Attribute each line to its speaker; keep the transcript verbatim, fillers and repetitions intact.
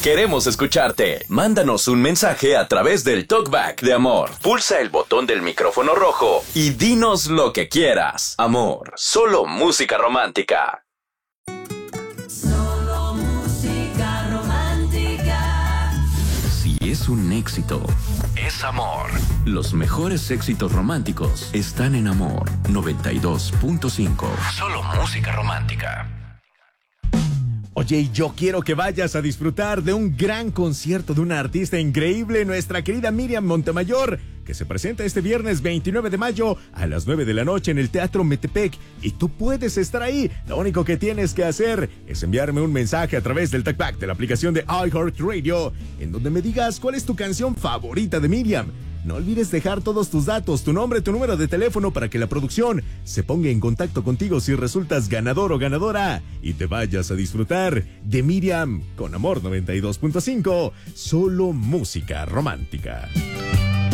Speaker 1: Queremos escucharte. Mándanos un mensaje a través del Talkback de Amor. Pulsa el botón del micrófono rojo y dinos lo que quieras. Amor, solo música romántica.
Speaker 2: Solo música romántica.
Speaker 3: Si es un éxito, es Amor. Los mejores éxitos románticos están en Amor noventa y dos punto cinco. Solo música romántica.
Speaker 4: Oye, y yo quiero que vayas a disfrutar de un gran concierto de una artista increíble, nuestra querida Miriam Montemayor, que se presenta este viernes veintinueve de mayo a las nueve de la noche en el Teatro Metepec. Y tú puedes estar ahí. Lo único que tienes que hacer es enviarme un mensaje a través del Talkback de la aplicación de iHeartRadio, en donde me digas cuál es tu canción favorita de Miriam. No olvides dejar todos tus datos, tu nombre, tu número de teléfono para que la producción se ponga en contacto contigo si resultas ganador o ganadora y te vayas a disfrutar de Miriam con Amor noventa y dos punto cinco, solo música romántica.